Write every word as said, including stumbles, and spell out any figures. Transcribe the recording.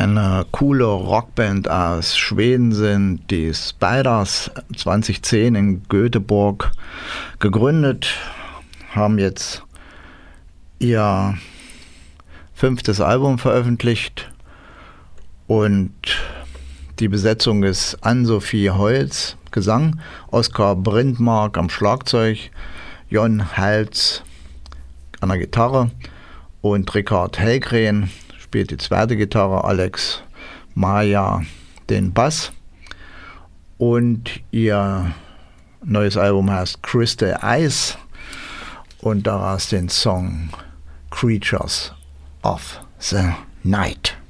Eine coole Rockband aus Schweden sind die Spiders, zwanzig zehn in Göteborg gegründet, haben jetzt ihr fünftes Album veröffentlicht und die Besetzung ist Ann-Sophie Holz, Gesang, Oskar Brindmark am Schlagzeug, Jon Haltz an der Gitarre und Richard Hellgren spielt die zweite Gitarre, Alex Maja den Bass. Und ihr neues Album heißt Crystal Eyes und daraus den Song Creatures of the Night.